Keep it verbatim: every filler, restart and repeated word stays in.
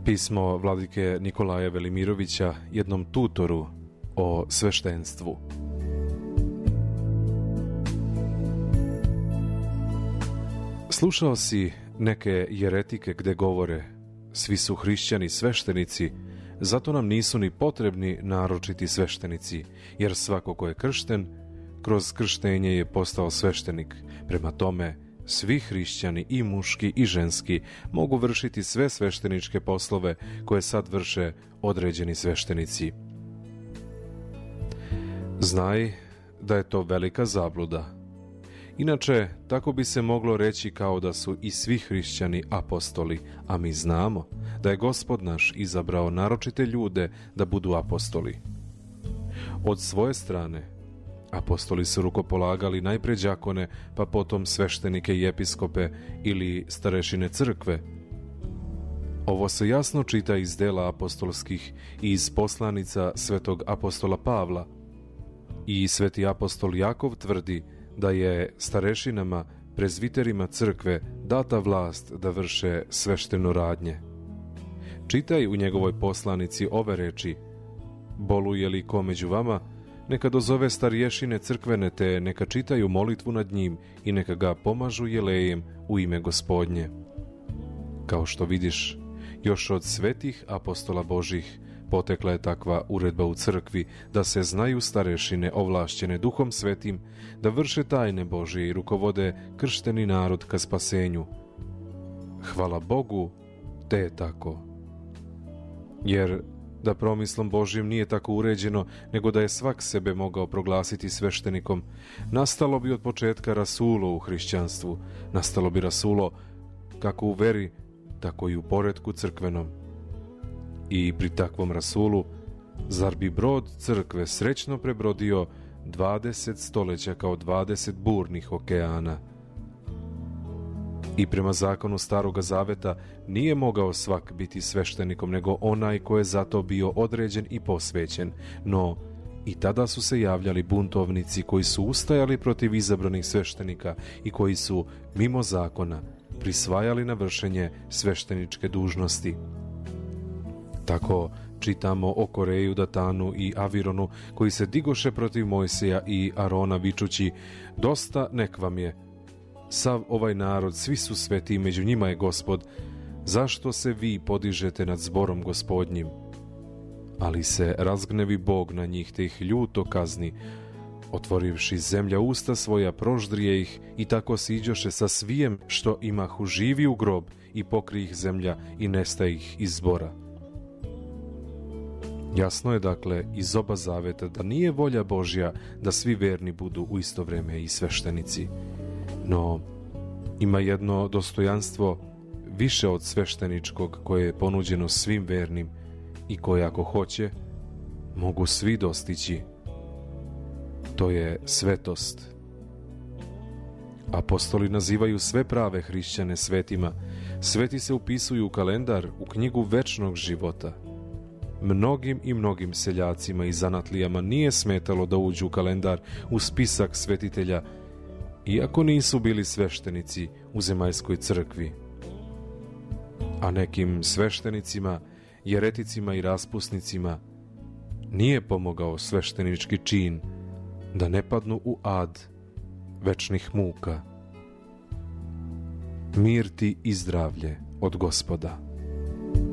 Pismo vladike Nikolaja Velimirovića jednom tutoru o sveštenstvu. Slušao si neke jeretike gde govore: svi su hrišćani sveštenici, zato nam nisu ni potrebni naročiti sveštenici, jer svako ko je kršten, kroz krštenje je postao sveštenik. Prema tome, svi hrišćani, i muški i ženski, mogu vršiti sve svešteničke poslove koje sad vrše određeni sveštenici. Znaj da je to velika zabluda. Inače, tako bi se moglo reći kao da su i svi hrišćani apostoli, a mi znamo da je Gospod naš izabrao naročite ljude da budu apostoli. Od svoje strane, apostoli su rukopolagali najpre đakone, pa potom sveštenike i episkope ili starešine crkve. Ovo se jasno čita iz dela apostolskih i iz poslanica svetog apostola Pavla. I sveti apostol Jakov tvrdi da je starešinama, prezviterima crkve data vlast da vrše svešteno radnje. Čitaj u njegovoj poslanici ove reči: boluje li ko među vama, neka dozove starješine crkvene, te neka čitaju molitvu nad njim i neka ga pomažu jelejem u ime Gospodnje. Kao što vidiš, još od svetih apostola Božih potekla je takva uredba u crkvi da se znaju starešine ovlašćene Duhom Svetim da vrše tajne Božije i rukovode kršteni narod ka spasenju. Hvala Bogu, te je tako. Jer da promislom Božjim nije tako uređeno, nego da je svak sebe mogao proglasiti sveštenikom, nastalo bi od početka rasulo u hrišćanstvu, nastalo bi rasulo kako u veri, tako i u poretku crkvenom. I pri takvom rasulu, zar bi brod crkve srećno prebrodio dvadeset stoleća kao dvadeset burnih okeana? I prema zakonu Staroga Zaveta nije mogao svak biti sveštenikom, nego onaj ko je zato bio određen i posvećen. No, i tada su se javljali buntovnici koji su ustajali protiv izabranih sveštenika i koji su, mimo zakona, prisvajali na vršenje svešteničke dužnosti. Tako čitamo o Koreju, Datanu i Avironu, koji se digoše protiv Mojsija i Arona vičući: dosta nek vam je, sav ovaj narod, svi su sveti, među njima je Gospod, zašto se vi podižete nad zborom Gospodnjim? Ali se razgnevi Bog na njih, te ih ljuto kazni. Otvorivši zemlja usta svoja, proždrije ih, i tako siđoše sa svijem što imahu živi u grob, i pokri ih zemlja i nesta ih iz zbora. Jasno je dakle iz oba zaveta da nije volja Božja da svi verni budu u isto vreme i sveštenici. No, ima jedno dostojanstvo više od svešteničkog koje je ponuđeno svim vernim i koje, ako hoće, mogu svi dostići. To je svetost. Apostoli nazivaju sve prave hrišćane svetima. Sveti se upisuju u kalendar, u knjigu večnog života. Mnogim i mnogim seljacima i zanatlijama nije smetalo da uđu u kalendar, u spisak svetitelja, iako nisu bili sveštenici u zemaljskoj crkvi. A nekim sveštenicima, jereticima i raspusnicima nije pomogao sveštenički čin da ne padnu u ad večnih muka. Mir ti i zdravlje od Gospoda.